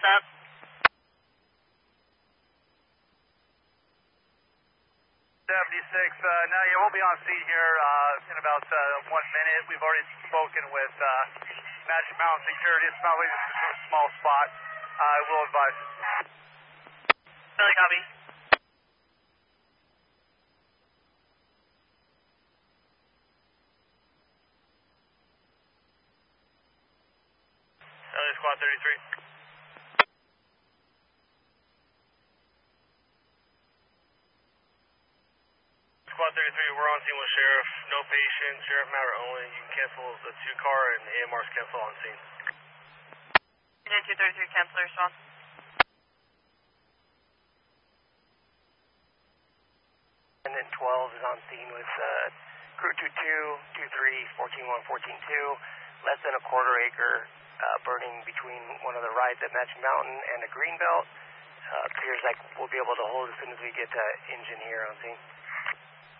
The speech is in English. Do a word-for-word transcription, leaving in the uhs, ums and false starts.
that? seventy-six, uh, now yeah, we'll be on scene here uh, in about uh, one minute. We've already spoken with uh, Magic Mountain Security. It's not like this is a small spot. I uh, will advise. Billy, copy. L A Squad thirty-three. Squad thirty-three, we're on scene with Sheriff. No patient, Sheriff matter only. You can cancel the two car and A M Rs cancel on scene. Unit two thirty-three, cancel your response. And then twelve is on scene with uh, crew two two, two three, fourteen one, fourteen two. Less than a quarter acre uh, burning between one of the rides at Magic Mountain and a green belt. Uh, appears like we'll be able to hold as soon as we get uh, engine here on scene.